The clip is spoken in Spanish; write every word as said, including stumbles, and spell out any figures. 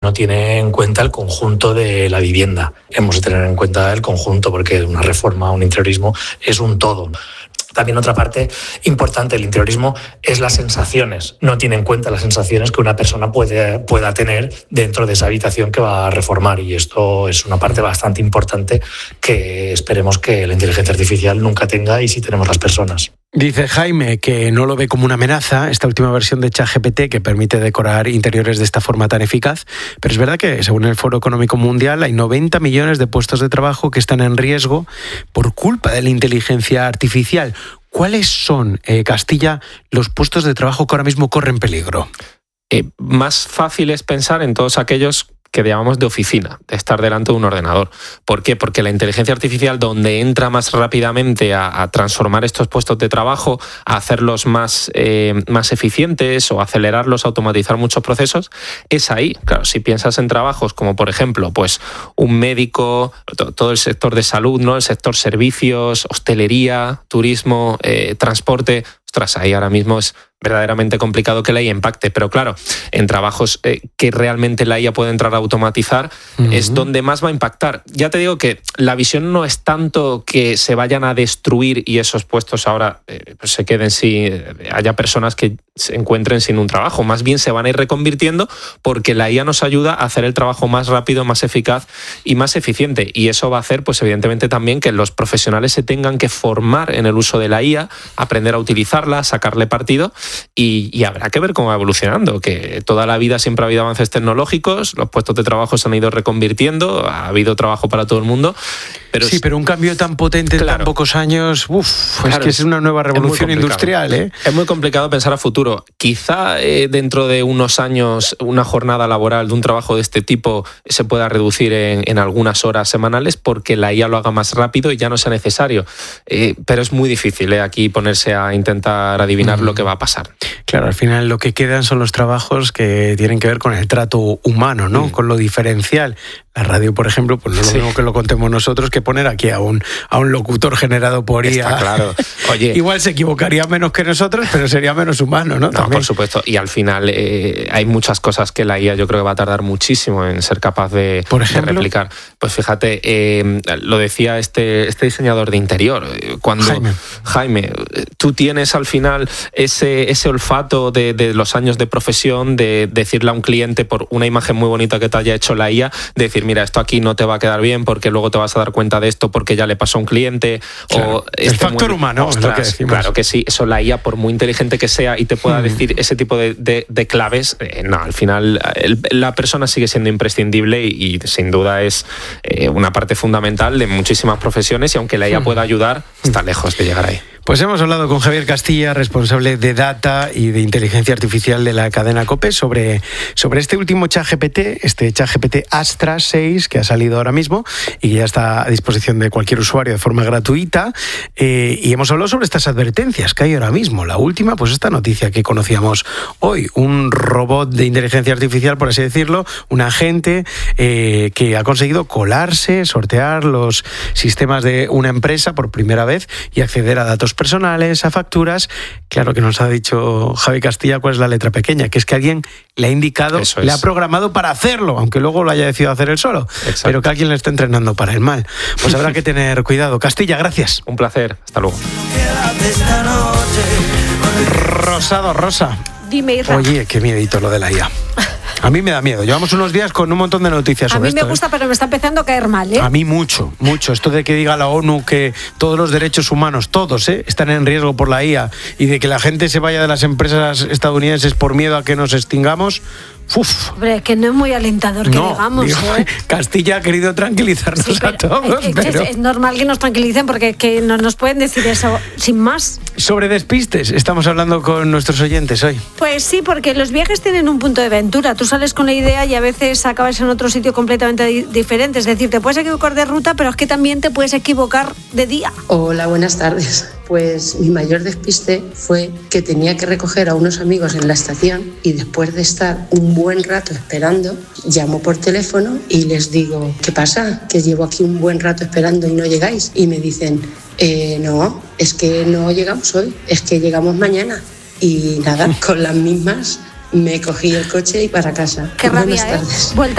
no tiene en cuenta el conjunto de la vivienda. Hemos de tener en cuenta el conjunto porque una reforma, un interiorismo es un todo. También otra parte importante del interiorismo es las sensaciones. No tiene en cuenta las sensaciones que una persona puede, pueda tener dentro de esa habitación que va a reformar, y esto es una parte bastante importante que esperemos que la inteligencia artificial nunca tenga, y sí tenemos las personas. Dice Jaime que no lo ve como una amenaza esta última versión de ChatGPT que permite decorar interiores de esta forma tan eficaz, pero es verdad que según el Foro Económico Mundial hay noventa millones de puestos de trabajo que están en riesgo por culpa de la inteligencia artificial. ¿Cuáles son, eh, Castilla, los puestos de trabajo que ahora mismo corren peligro? Eh, más fácil es pensar en todos aquellos que llamamos de oficina, de estar delante de un ordenador. ¿Por qué? Porque la inteligencia artificial, donde entra más rápidamente a, a transformar estos puestos de trabajo, a hacerlos más, eh, más eficientes o acelerarlos, automatizar muchos procesos, es ahí. Claro, si piensas en trabajos como, por ejemplo, pues un médico, todo el sector de salud, ¿no? El sector servicios, hostelería, turismo, eh, transporte, ostras, ahí ahora mismo es verdaderamente complicado que la I A impacte, pero claro, en trabajos eh, que realmente la I A puede entrar a automatizar, uh-huh. es donde más va a impactar. Ya te digo que la visión no es tanto que se vayan a destruir y esos puestos ahora eh, pues se queden sin, eh, haya personas que se encuentren sin un trabajo, más bien se van a ir reconvirtiendo porque la I A nos ayuda a hacer el trabajo más rápido, más eficaz y más eficiente, y eso va a hacer pues evidentemente también que los profesionales se tengan que formar en el uso de la I A, aprender a utilizarla, sacarle partido. Y, y habrá que ver cómo va evolucionando, que toda la vida siempre ha habido avances tecnológicos, los puestos de trabajo se han ido reconvirtiendo, ha habido trabajo para todo el mundo. Pero sí, pero un cambio tan potente en claro, tan pocos años, uff, claro, es que es una nueva revolución industrial. ¿eh? Es muy complicado pensar a futuro. Quizá eh, dentro de unos años una jornada laboral de un trabajo de este tipo se pueda reducir en, en algunas horas semanales porque la I A lo haga más rápido y ya no sea necesario. Eh, pero es muy difícil ¿eh? aquí ponerse a intentar adivinar mm. lo que va a pasar. Claro, al final lo que quedan son los trabajos que tienen que ver con el trato humano, ¿no? Mm. Con lo diferencial. La radio, por ejemplo, pues no es lo mismo sí. que lo contemos nosotros que poner aquí a un, a un locutor generado por I A. Está claro. Oye, igual se equivocaría menos que nosotros, pero sería menos humano, ¿no? No, También. Por supuesto. Y al final eh, hay muchas cosas que la I A yo creo que va a tardar muchísimo en ser capaz de, ¿Por ejemplo? de replicar. Pues fíjate, eh, lo decía este, este diseñador de interior. Cuando Jaime, Jaime tú tienes al final ese, ese olfato de, de los años de profesión, de decirle a un cliente por una imagen muy bonita que te haya hecho la I A, de decir, mira, esto aquí no te va a quedar bien porque luego te vas a dar cuenta de esto porque ya le pasó a un cliente. Claro. O el factor muy, humano, ostras, es lo que decimos. Claro que sí, eso la I A, por muy inteligente que sea y te pueda mm. decir ese tipo de, de, de claves, eh, no, al final el, la persona sigue siendo imprescindible y, y sin duda es eh, una parte fundamental de muchísimas profesiones, y aunque la I A mm. pueda ayudar, está lejos de llegar ahí. Pues hemos hablado con Javier Castilla, responsable de Data y de Inteligencia Artificial de la cadena COPE, sobre, sobre este último ChatGPT, este ChatGPT Astra seis, que ha salido ahora mismo y que ya está a disposición de cualquier usuario de forma gratuita. Eh, y hemos hablado sobre estas advertencias que hay ahora mismo. La última, pues esta noticia que conocíamos hoy, un robot de inteligencia artificial, por así decirlo, un agente eh, que ha conseguido colarse, sortear los sistemas de una empresa por primera vez y acceder a datos personales, a facturas. Claro que nos ha dicho Javi Castilla cuál es la letra pequeña, que es que alguien le ha indicado, es. le ha programado para hacerlo, aunque luego lo haya decidido hacer él solo. Exacto. Pero que alguien le está entrenando para el mal. Pues habrá que tener cuidado. Castilla, gracias. Un placer. Hasta luego. Rosado, Rosa. Dime, Isra. Oye, qué miedito lo de la I A. A mí me da miedo. Llevamos unos días con un montón de noticias sobre esto. A mí me gusta, ¿eh? pero me está empezando a caer mal, ¿eh? A mí mucho, mucho. Esto de que diga la ONU que todos los derechos humanos, todos, ¿eh? están en riesgo por la I A, y de que la gente se vaya de las empresas estadounidenses por miedo a que nos extingamos. Uf. Hombre, que no es muy alentador que no, digamos. Digo, ¿eh? Castilla ha querido tranquilizarnos sí, a todos. Es, pero... es, es normal que nos tranquilicen porque que no nos pueden decir eso sin más. Sobre despistes, estamos hablando con nuestros oyentes hoy. Pues sí, porque los viajes tienen un punto de aventura. Tú sales con la idea y a veces acabas en otro sitio completamente di- diferente. Es decir, te puedes equivocar de ruta, pero es que también te puedes equivocar de día. Hola, buenas tardes. Pues mi mayor despiste fue que tenía que recoger a unos amigos en la estación y después de estar un buen rato esperando, llamo por teléfono y les digo, ¿qué pasa? Que llevo aquí un buen rato esperando y no llegáis. Y me dicen, eh, no, es que no llegamos hoy, es que llegamos mañana. Y nada, con las mismas me cogí el coche y para casa. Qué Buenas rabia, tardes. ¿eh? Vuelta